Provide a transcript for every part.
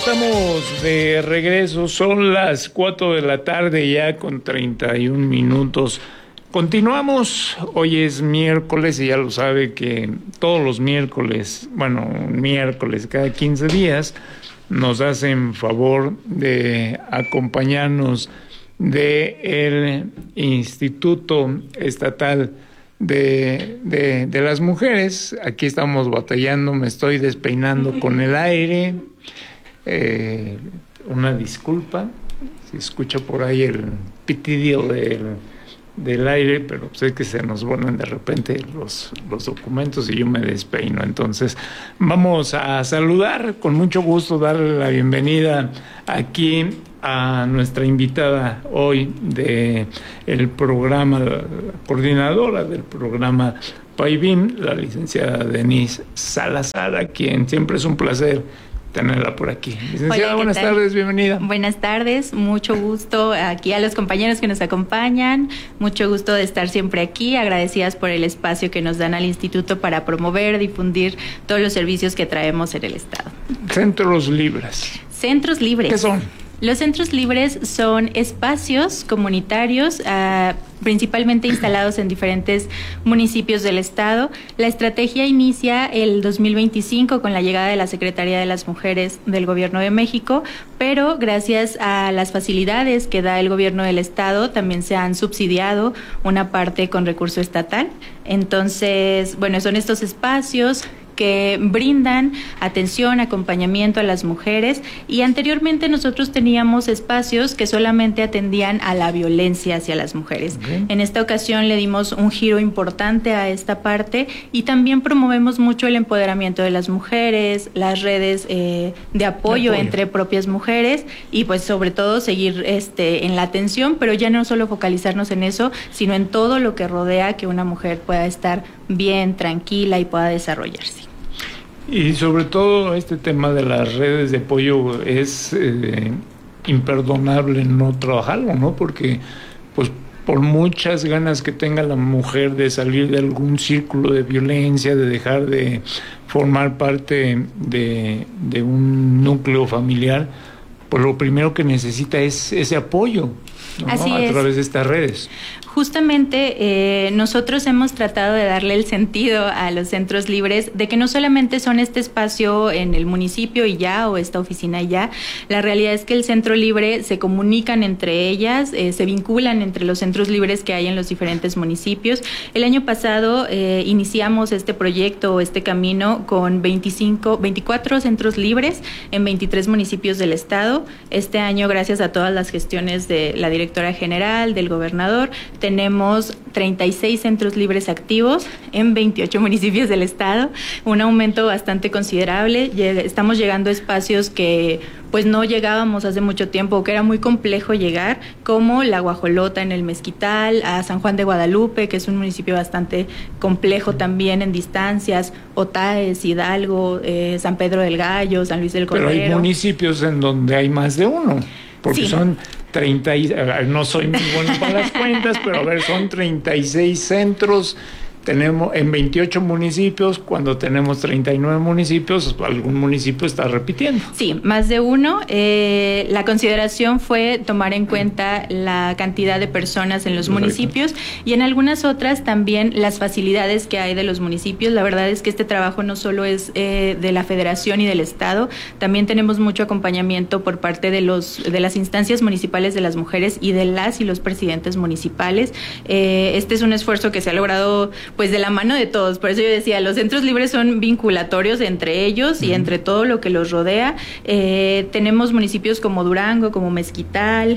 Estamos de regreso, son las 4 de la tarde ya con 31 minutos. Continuamos, hoy es miércoles y ya lo sabe que todos los miércoles, miércoles cada 15 días, nos hacen favor de acompañarnos del Instituto Estatal de las Mujeres. Aquí estamos batallando, me estoy despeinando con el aire. Una disculpa si escucha por ahí el pitidio del aire, pero pues es que se nos vuelven de repente los documentos y yo me despeino. Entonces vamos a saludar, con mucho gusto darle la bienvenida aquí a nuestra invitada hoy de el programa, la coordinadora del programa PAIBIM, la licenciada Denise Salazar, a quien siempre es un placer tenerla por aquí. Licenciada, buenas tardes, bienvenida. Buenas tardes, mucho gusto aquí a los compañeros que nos acompañan, mucho gusto de estar siempre aquí, agradecidas por el espacio que nos dan al instituto para promover, difundir todos los servicios que traemos en el estado. Centros libres. Centros libres. ¿Qué son? Los centros libres son espacios comunitarios, principalmente instalados en diferentes municipios del estado. La estrategia inicia el 2025 con la llegada de la Secretaría de las Mujeres del Gobierno de México, pero gracias a las facilidades que da el Gobierno del estado, también se han subsidiado una parte con recurso estatal. Entonces, son estos espacios que brindan atención, acompañamiento a las mujeres, y anteriormente nosotros teníamos espacios que solamente atendían a la violencia hacia las mujeres. Okay. En esta ocasión le dimos un giro importante a esta parte y también promovemos mucho el empoderamiento de las mujeres, las redes de apoyo entre propias mujeres y pues sobre todo seguir en la atención, pero ya no solo focalizarnos en eso, sino en todo lo que rodea que una mujer pueda estar bien, tranquila y pueda desarrollarse. Y sobre todo este tema de las redes de apoyo es imperdonable no trabajarlo, ¿no? Porque pues por muchas ganas que tenga la mujer de salir de algún círculo de violencia, de dejar de formar parte de un núcleo familiar, pues lo primero que necesita es ese apoyo, ¿no? Así es. A través de estas redes. Justamente nosotros hemos tratado de darle el sentido a los centros libres de que no solamente son este espacio en el municipio y ya, o esta oficina y ya. La realidad es que el centro libre se comunican entre ellas, se vinculan entre los centros libres que hay en los diferentes municipios. El año pasado iniciamos este proyecto, este camino, con 24 centros libres en 23 municipios del estado. Este año, gracias a todas las gestiones de la directora general, del gobernador, tenemos 36 centros libres activos en 28 municipios del estado, un aumento bastante considerable. Estamos llegando a espacios que pues no llegábamos hace mucho tiempo, que era muy complejo llegar, como La Guajolota en el Mezquital, a San Juan de Guadalupe, que es un municipio bastante complejo también en distancias, Otaes, Hidalgo, San Pedro del Gallo, San Luis del Cordero. Pero hay municipios en donde hay más de uno, porque sí. Son 30, no soy muy bueno para las cuentas, pero son 36 centros. Tenemos en 28 municipios, cuando tenemos 39 municipios, algún municipio está repitiendo. Sí, más de uno. La consideración fue tomar en cuenta la cantidad de personas en los municipios y en algunas otras también las facilidades que hay de los municipios. La verdad es que este trabajo no solo es de la Federación y del Estado, también tenemos mucho acompañamiento por parte de las instancias municipales de las mujeres y de las y los presidentes municipales. Este es un esfuerzo que se ha logrado pues de la mano de todos. Por eso yo decía, los centros libres son vinculatorios entre ellos y entre todo lo que los rodea. Tenemos municipios como Durango, como Mezquital,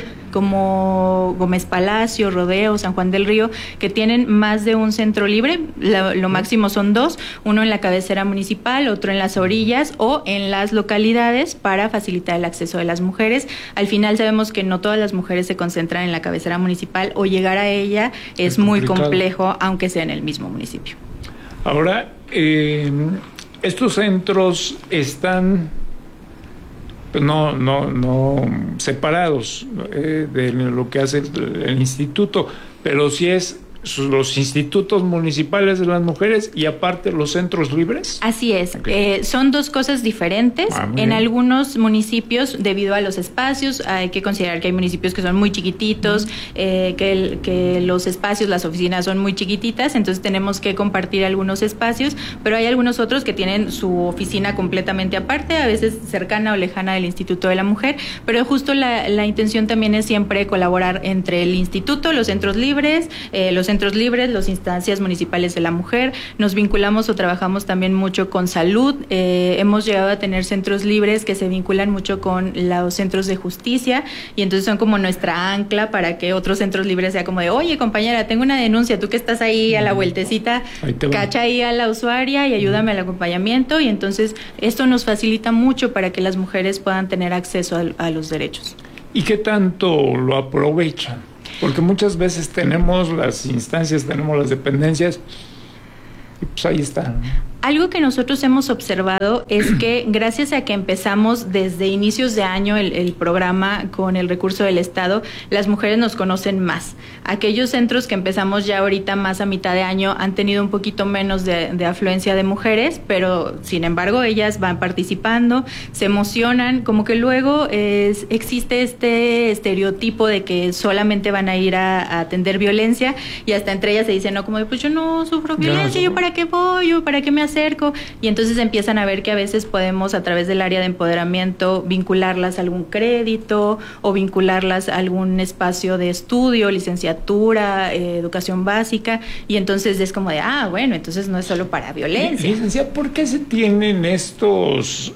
como Gómez Palacio, Rodeo, San Juan del Río, que tienen más de un centro libre. Lo máximo son 2, uno en la cabecera municipal, otro en las orillas o en las localidades para facilitar el acceso de las mujeres. Al final sabemos que no todas las mujeres se concentran en la cabecera municipal o llegar a ella es muy complejo, aunque sea en el mismo municipio. Ahora, estos centros están no separados de lo que hace el instituto, pero sí es los institutos municipales de las mujeres y aparte los centros libres. Así es, Okay. Son dos cosas diferentes. Muy En bien. algunos municipios, debido a los espacios, hay que considerar que hay municipios que son muy chiquititos, que los espacios, las oficinas son muy chiquititas, entonces tenemos que compartir algunos espacios, pero hay algunos otros que tienen su oficina completamente aparte, a veces cercana o lejana del Instituto de la Mujer, pero justo la intención también es siempre colaborar entre el instituto, los centros libres, las instancias municipales de la mujer. Nos vinculamos o trabajamos también mucho con salud. Hemos llegado a tener centros libres que se vinculan mucho con los centros de justicia y entonces son como nuestra ancla para que otros centros libres sea como de, oye compañera, tengo una denuncia, tú que estás ahí a la vueltecita, cacha ahí a la usuaria y ayúdame al acompañamiento, y entonces esto nos facilita mucho para que las mujeres puedan tener acceso a los derechos. ¿Y qué tanto lo aprovechan? Porque muchas veces tenemos las instancias, tenemos las dependencias y pues ahí está. Algo que nosotros hemos observado es que gracias a que empezamos desde inicios de año el programa con el recurso del Estado, las mujeres nos conocen más. Aquellos centros que empezamos ya ahorita más a mitad de año han tenido un poquito menos de afluencia de mujeres, pero sin embargo ellas van participando, se emocionan, como que luego existe este estereotipo de que solamente van a ir a atender violencia y hasta entre ellas se dicen, no, como de, pues yo no sufro violencia, ¿yo para qué voy? ¿Yo para qué me acerco? Y entonces empiezan a ver que a veces podemos a través del área de empoderamiento vincularlas a algún crédito o vincularlas a algún espacio de estudio, licenciatura, educación básica, y entonces es como de, bueno, entonces no es solo para violencia. Licenciada, ¿por qué se tienen estos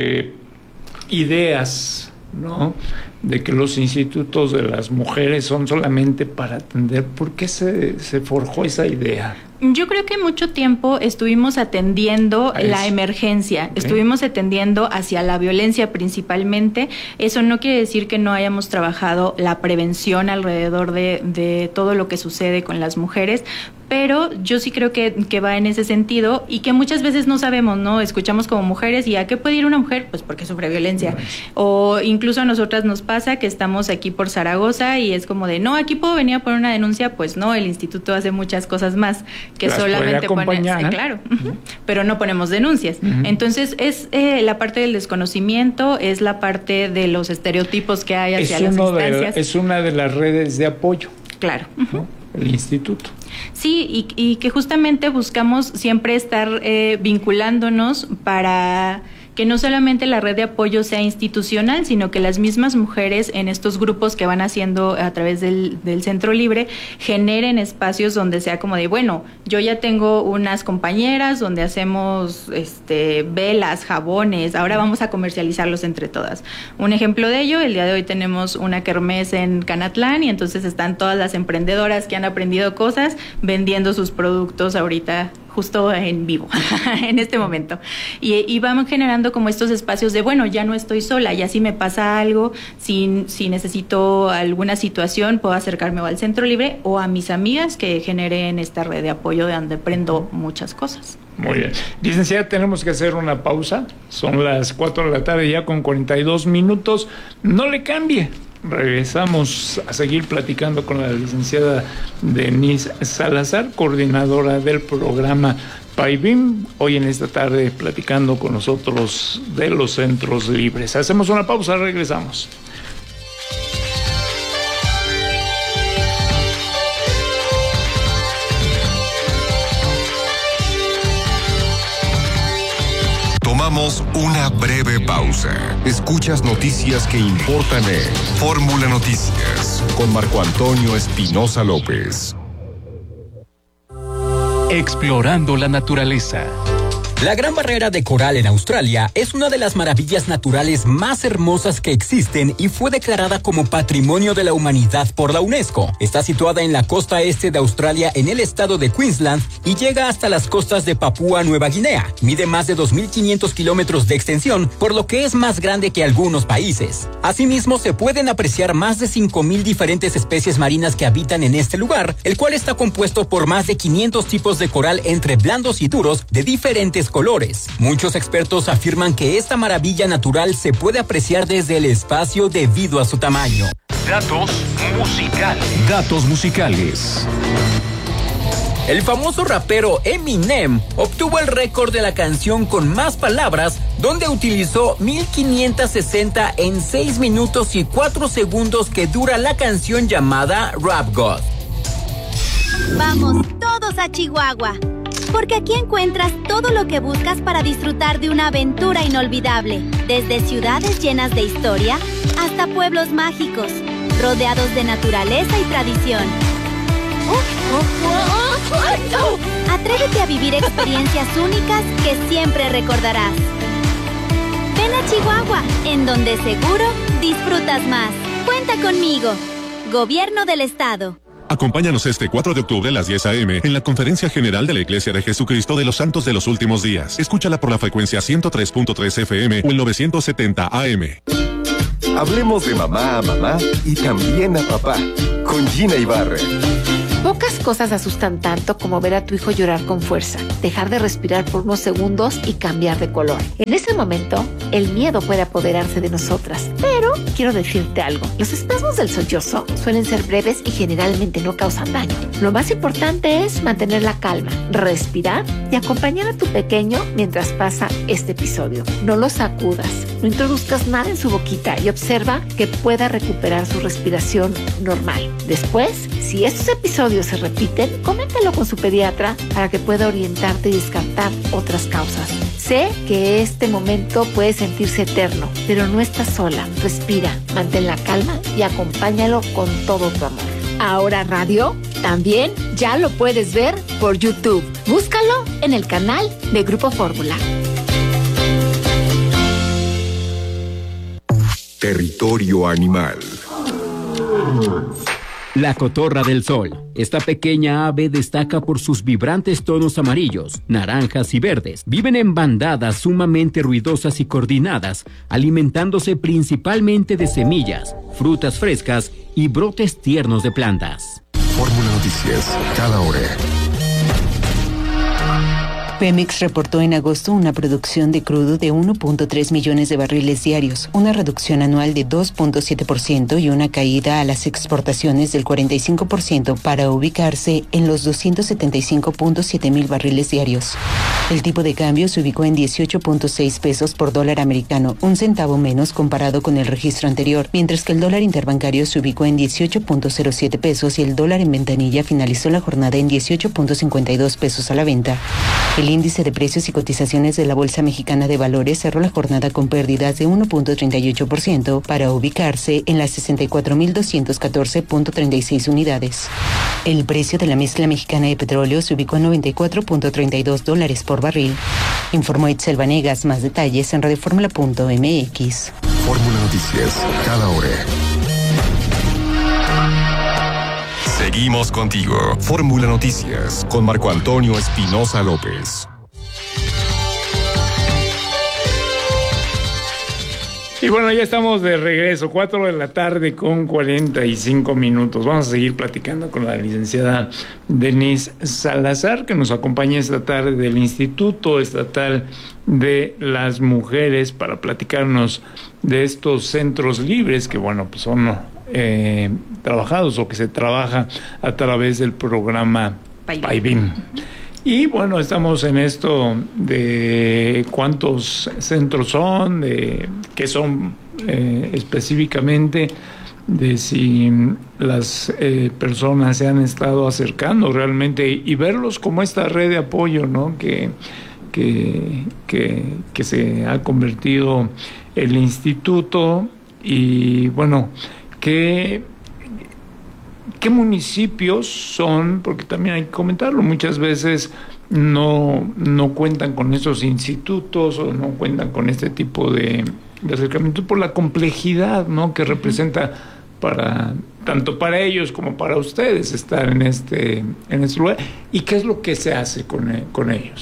ideas, ¿no?, de que los institutos de las mujeres son solamente para atender? ¿Por qué se forjó esa idea? Yo creo que mucho tiempo estuvimos atendiendo la emergencia, estuvimos atendiendo hacia la violencia principalmente. Eso no quiere decir que no hayamos trabajado la prevención alrededor de todo lo que sucede con las mujeres, pero yo sí creo que va en ese sentido y que muchas veces no sabemos, ¿no? Escuchamos como mujeres y ¿a qué puede ir una mujer? Pues porque sufre violencia. O incluso a nosotras nos pasa que estamos aquí por Zaragoza y es como de, no, aquí puedo venir a poner una denuncia. Pues no, el instituto hace muchas cosas más que las solamente poner, claro, pero no ponemos denuncias. Entonces es la parte del desconocimiento, es la parte de los estereotipos que hay hacia las instancias. Es una de las redes de apoyo. Claro. ¿No? El instituto. Sí, y que justamente buscamos siempre estar vinculándonos para que no solamente la red de apoyo sea institucional, sino que las mismas mujeres en estos grupos que van haciendo a través del Centro Libre generen espacios donde sea como de, bueno, yo ya tengo unas compañeras donde hacemos velas, jabones, ahora vamos a comercializarlos entre todas. Un ejemplo de ello, el día de hoy tenemos una kermés en Canatlán y entonces están todas las emprendedoras que han aprendido cosas vendiendo sus productos ahorita justo en vivo, en este momento. Y vamos generando como estos espacios de, bueno, ya no estoy sola, ya si me pasa algo, si necesito alguna situación, puedo acercarme o al Centro Libre o a mis amigas que generen esta red de apoyo de donde aprendo muchas cosas. Muy bien. Licenciada, tenemos que hacer una pausa. Son las 4 de la tarde ya con 42 minutos. No le cambie. Regresamos a seguir platicando con la licenciada Denise Salazar, coordinadora del programa PAIBIM, hoy en esta tarde platicando con nosotros de los centros libres. Hacemos una pausa, regresamos. Tomamos una breve pausa. Escuchas noticias que importan en Fórmula Noticias con Marco Antonio Espinosa López. Explorando la naturaleza. La Gran Barrera de Coral en Australia es una de las maravillas naturales más hermosas que existen y fue declarada como Patrimonio de la Humanidad por la UNESCO. Está situada en la costa este de Australia en el estado de Queensland y llega hasta las costas de Papúa Nueva Guinea. Mide más de 2.500 kilómetros de extensión, por lo que es más grande que algunos países. Asimismo, se pueden apreciar más de 5.000 diferentes especies marinas que habitan en este lugar, el cual está compuesto por más de 500 tipos de coral entre blandos y duros de diferentes colores. Muchos expertos afirman que esta maravilla natural se puede apreciar desde el espacio debido a su tamaño. Datos musicales. El famoso rapero Eminem obtuvo el récord de la canción con más palabras, donde utilizó 1560 en 6 minutos y 4 segundos que dura la canción llamada Rap God. Vamos todos a Chihuahua, porque aquí encuentras todo lo que buscas para disfrutar de una aventura inolvidable, desde ciudades llenas de historia hasta pueblos mágicos, rodeados de naturaleza y tradición. Atrévete a vivir experiencias únicas que siempre recordarás. Ven a Chihuahua, en donde seguro disfrutas más. Cuenta conmigo. Gobierno del Estado. Acompáñanos este 4 de octubre a las 10 a.m. en la Conferencia General de la Iglesia de Jesucristo de los Santos de los Últimos Días. Escúchala por la frecuencia 103.3 FM o el 970 AM. Hablemos de mamá a mamá y también a papá, con Gina Ibarra. Pocas cosas asustan tanto como ver a tu hijo llorar con fuerza, dejar de respirar por unos segundos y cambiar de color. En ese momento, el miedo puede apoderarse de nosotras. Pero quiero decirte algo. Los espasmos del sollozo suelen ser breves y generalmente no causan daño. Lo más importante es mantener la calma, respirar y acompañar a tu pequeño mientras pasa este episodio. No lo sacudas, no introduzcas nada en su boquita y observa que pueda recuperar su respiración normal. Después, si estos episodios se repiten, coméntalo con su pediatra para que pueda orientarte y descartar otras causas. Sé que este momento puede sentirse eterno, pero no estás sola. Respira, mantén la calma y acompáñalo con todo tu amor. Ahora Radio también ya lo puedes ver por YouTube. Búscalo en el canal de Grupo Fórmula. Territorio animal. La cotorra del sol. Esta pequeña ave destaca por sus vibrantes tonos amarillos, naranjas y verdes. Viven en bandadas sumamente ruidosas y coordinadas, alimentándose principalmente de semillas, frutas frescas y brotes tiernos de plantas. Fórmula Noticias, cada hora. Pemex reportó en agosto una producción de crudo de 1.3 millones de barriles diarios, una reducción anual de 2.7% y una caída a las exportaciones del 45% para ubicarse en los 275.7 mil barriles diarios. El tipo de cambio se ubicó en 18.6 pesos por dólar americano, un centavo menos comparado con el registro anterior, mientras que el dólar interbancario se ubicó en 18.07 pesos y el dólar en ventanilla finalizó la jornada en 18.52 pesos a la venta. El índice de precios y cotizaciones de la Bolsa Mexicana de Valores cerró la jornada con pérdidas de 1.38% para ubicarse en las 64.214.36 unidades. El precio de la mezcla mexicana de petróleo se ubicó en $94.32 por barril. Informó Itzel Vanegas. Más detalles en radioformula.mx. Fórmula Noticias, cada hora. Seguimos contigo. Fórmula Noticias con Marco Antonio Espinosa López. Y bueno, ya estamos de regreso, 4 de la tarde con 45 minutos. Vamos a seguir platicando con la licenciada Denise Salazar, que nos acompaña esta tarde del Instituto Estatal de las Mujeres para platicarnos de estos centros libres que, bueno, pues son trabajados o que se trabaja a través del programa PAIBIM. Y bueno, estamos en esto de cuántos centros son, de qué son específicamente, de si las personas se han estado acercando realmente y verlos como esta red de apoyo, ¿no? Que se ha convertido el instituto. Y bueno, ¿qué municipios son? Porque también hay que comentarlo, muchas veces no cuentan con esos institutos o no cuentan con este tipo de acercamiento por la complejidad, ¿no?, que representa tanto para ellos como para ustedes estar en este lugar. ¿Y qué es lo que se hace con ellos?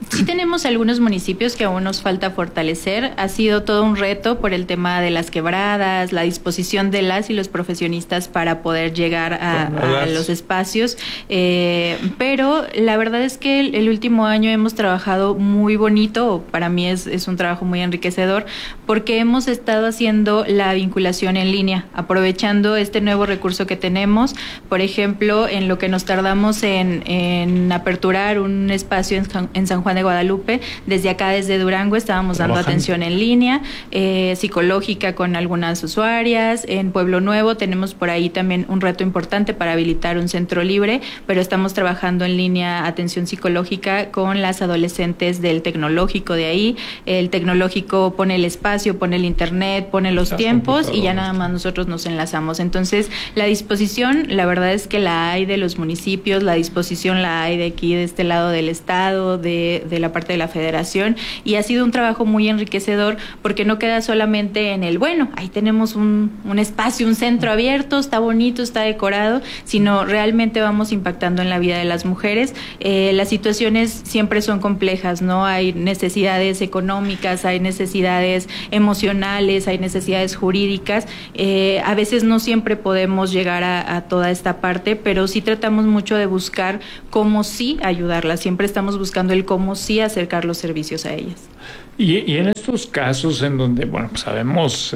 Sí tenemos algunos municipios que aún nos falta fortalecer. Ha sido todo un reto por el tema de las quebradas, la disposición de las y los profesionistas para poder llegar a los espacios. Pero la verdad es que el último año hemos trabajado muy bonito. Para mí es un trabajo muy enriquecedor porque hemos estado haciendo la vinculación en línea, aprovechando este nuevo recurso que tenemos. Por ejemplo, en lo que nos tardamos en aperturar un espacio en San Juan de Guadalupe, desde acá, desde Durango, estábamos dando atención en línea, psicológica con algunas usuarias. En Pueblo Nuevo tenemos por ahí también un reto importante para habilitar un centro libre, pero estamos trabajando en línea atención psicológica con las adolescentes del tecnológico de ahí. El tecnológico pone el espacio, pone el internet, pone los tiempos y ya nada más nosotros nos enlazamos. Entonces, la disposición, la verdad es que la hay de los municipios, la disposición la hay de aquí, de este lado del estado, de la parte de la federación, y ha sido un trabajo muy enriquecedor porque no queda solamente en el, bueno, ahí tenemos un espacio, un centro abierto, está bonito, está decorado, sino realmente vamos impactando en la vida de las mujeres. Las situaciones siempre son complejas, ¿no? Hay necesidades económicas, hay necesidades emocionales, hay necesidades jurídicas. A veces no siempre podemos llegar a toda esta parte, pero sí tratamos mucho de buscar cómo sí ayudarlas. Siempre estamos buscando el cómo sí acercar los servicios a ellas. Y en estos casos en donde, bueno, pues sabemos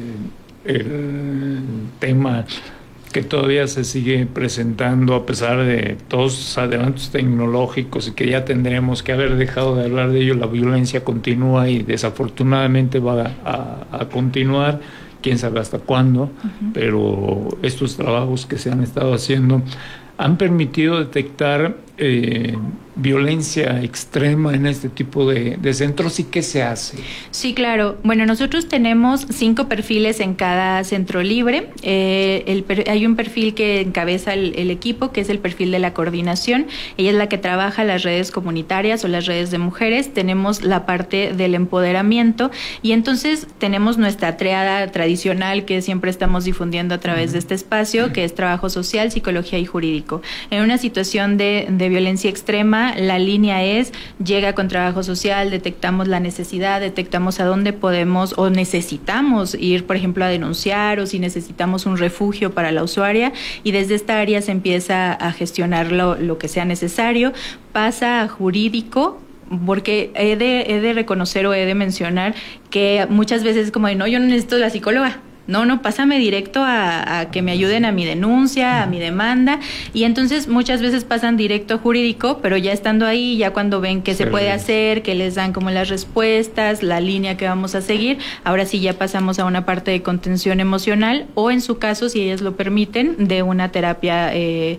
el tema que todavía se sigue presentando a pesar de todos los adelantos tecnológicos y que ya tendremos que haber dejado de hablar de ello, la violencia continúa y desafortunadamente va a continuar, quién sabe hasta cuándo, pero estos trabajos que se han estado haciendo han permitido detectar violencia extrema en este tipo de centros. ¿Y qué se hace? Sí, claro. Bueno, nosotros tenemos 5 perfiles en cada centro libre. Hay un perfil que encabeza el equipo, que es el perfil de la coordinación. Ella es la que trabaja las redes comunitarias o las redes de mujeres. Tenemos la parte del empoderamiento y entonces tenemos nuestra triada tradicional que siempre estamos difundiendo a través de este espacio, que es trabajo social, psicología y jurídico. En una situación de violencia extrema, la línea llega con trabajo social, detectamos la necesidad, detectamos a dónde podemos o necesitamos ir, por ejemplo, a denunciar o si necesitamos un refugio para la usuaria, y desde esta área se empieza a gestionar lo que sea necesario, pasa a jurídico, porque he de reconocer o he de mencionar que muchas veces es como de, no, yo no necesito la psicóloga. No, pásame directo a que me ayuden a mi denuncia, a mi demanda, y entonces muchas veces pasan directo a jurídico, pero ya estando ahí, ya cuando ven qué se puede hacer, que les dan como las respuestas, la línea que vamos a seguir, ahora sí ya pasamos a una parte de contención emocional, o en su caso, si ellas lo permiten, de una terapia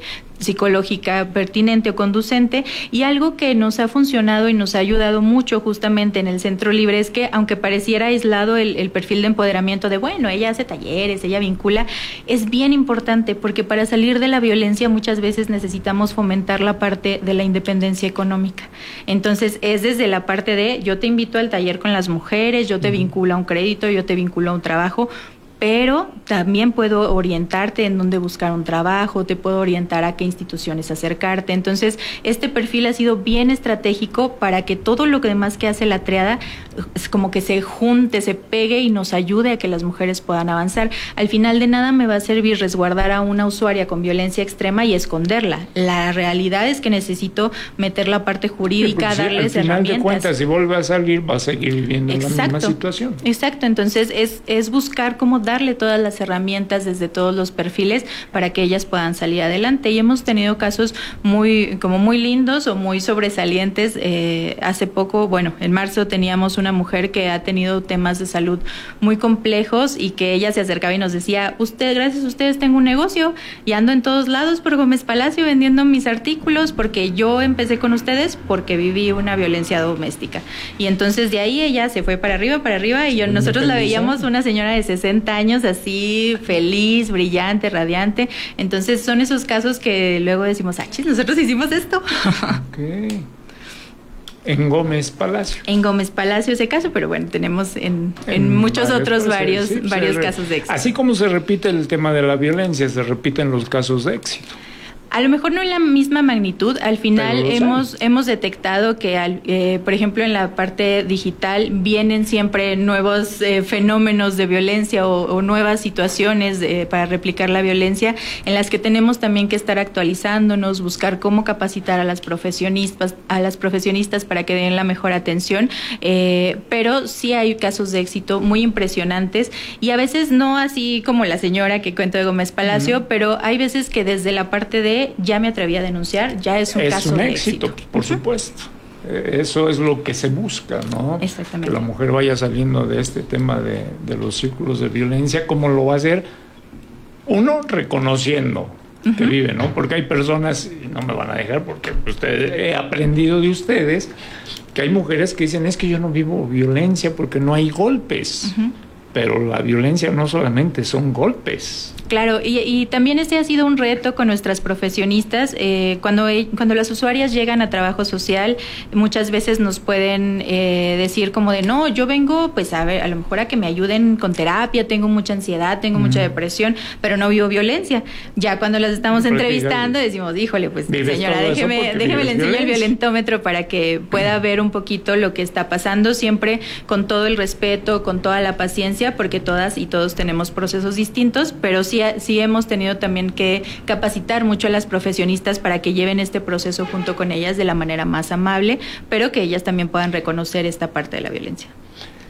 psicológica pertinente o conducente. Y algo que nos ha funcionado y nos ha ayudado mucho justamente en el centro libre es que, aunque pareciera aislado el perfil de empoderamiento de, bueno, ella hace talleres, ella vincula, es bien importante porque para salir de la violencia muchas veces necesitamos fomentar la parte de la independencia económica. Entonces es desde la parte de, yo te invito al taller con las mujeres, yo te vinculo a un crédito, yo te vinculo a un trabajo, pero también puedo orientarte en dónde buscar un trabajo, te puedo orientar a qué instituciones acercarte. Entonces, este perfil ha sido bien estratégico para que todo lo que demás que hace la triada es como que se junte, se pegue y nos ayude a que las mujeres puedan avanzar. Al final de nada me va a servir resguardar a una usuaria con violencia extrema y esconderla. La realidad es que necesito meter la parte jurídica, darles herramientas. Al final de cuentas, si vuelve a salir, va a seguir viviendo la misma situación. Exacto, entonces es buscar cómo darle todas las herramientas desde todos los perfiles para que ellas puedan salir adelante. Y hemos tenido casos muy lindos o muy sobresalientes. Hace poco, bueno, en marzo teníamos una mujer que ha tenido temas de salud muy complejos y que ella se acercaba y nos decía, gracias a ustedes tengo un negocio y ando en todos lados por Gómez Palacio vendiendo mis artículos porque yo empecé con ustedes porque viví una violencia doméstica. Y entonces de ahí ella se fue para arriba y nosotros la veíamos una señora de 60 años así, feliz, brillante, radiante. Entonces son esos casos que luego decimos, nosotros hicimos esto. Okay. En Gómez Palacio. En Gómez Palacio ese caso, pero bueno, tenemos en muchos otros varios casos de éxito. Así como se repite el tema de la violencia, se repiten los casos de éxito. A lo mejor no en la misma magnitud. Al final hemos detectado que, por ejemplo, en la parte digital vienen siempre nuevos fenómenos de violencia o nuevas situaciones para replicar la violencia, en las que tenemos también que estar actualizándonos, buscar cómo capacitar a las profesionistas para que den la mejor atención. Pero sí hay casos de éxito muy impresionantes, y a veces no así como la señora que cuento de Gómez Palacio, pero hay veces que desde la parte de ya me atreví a denunciar, ya es un caso de éxito. Es un éxito, por supuesto. Eso es lo que se busca, ¿no? Exactamente. Que la mujer vaya saliendo de este tema de los círculos de violencia. ¿Cómo lo va a hacer? Uno, reconociendo que vive, ¿no? Porque hay personas, y no me van a dejar porque he aprendido de ustedes, que hay mujeres que dicen, es que yo no vivo violencia porque no hay golpes. Pero la violencia no solamente son golpes. Claro, y también este ha sido un reto con nuestras profesionistas. Cuando las usuarias llegan a trabajo social, muchas veces nos pueden decir como de, no, yo vengo pues a ver, a lo mejor a que me ayuden con terapia, tengo mucha ansiedad, tengo mucha depresión, pero no vivo violencia. Ya cuando las estamos entrevistando decimos, híjole, pues señora, déjeme le enseño el violentómetro para que pueda ver un poquito lo que está pasando, siempre con todo el respeto, con toda la paciencia, porque todas y todos tenemos procesos distintos, pero sí hemos tenido también que capacitar mucho a las profesionistas para que lleven este proceso junto con ellas de la manera más amable, pero que ellas también puedan reconocer esta parte de la violencia.